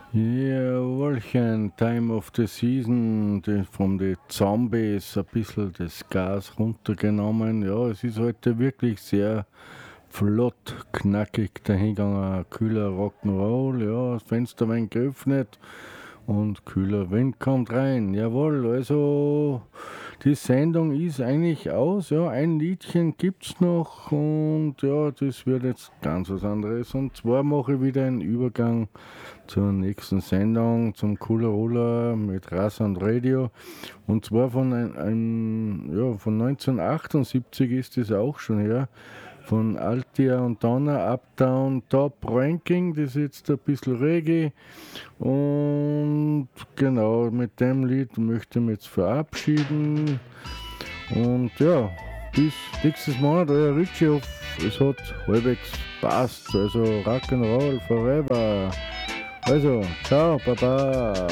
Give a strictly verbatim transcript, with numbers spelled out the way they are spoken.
Jawohlchen, Time of the Season, die, von den Zombies ein bisschen das Gas runtergenommen. Ja, es ist heute wirklich sehr flott, knackig dahingegangen. Kühler Rock'n'Roll, ja, das Fenster ein wenig geöffnet und kühler Wind kommt rein. Jawohl, also die Sendung ist eigentlich aus. Ja, ein Liedchen gibt's noch und ja, das wird jetzt ganz was anderes. Und zwar mache ich wieder einen Übergang zur nächsten Sendung, zum Cooler Roller mit Ras und Radio. Und zwar von, ein, ein, ja, von neunzehnhundertachtundsiebzig ist das auch schon her. Von Altia und Donna, Uptown Top Ranking, das ist jetzt ein bisschen Reggae. Und genau, mit dem Lied möchte ich mich jetzt verabschieden. Und ja, bis nächstes Monat, euer Richie, hoffe, es hat halbwegs passt. Also Rock'n'Roll forever. Also, ciao, baba.